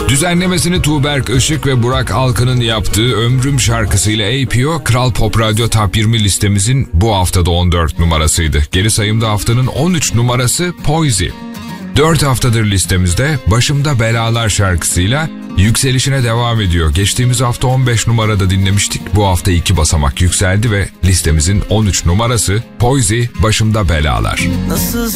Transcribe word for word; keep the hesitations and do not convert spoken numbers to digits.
Düzenlemesini Tuğberk Işık ve Burak Alkan'ın yaptığı Ömrüm şarkısıyla A P O, Kral Pop Radyo Top yirmi listemizin bu haftada on dört numarasıydı. Geri sayımda haftanın on üç numarası Poizy. dört haftadır listemizde Başımda Belalar şarkısıyla yükselişine devam ediyor. Geçtiğimiz hafta on beş numarada dinlemiştik. Bu hafta iki basamak yükseldi ve listemizin on üç numarası Poizy, Başımda Belalar. Nasıl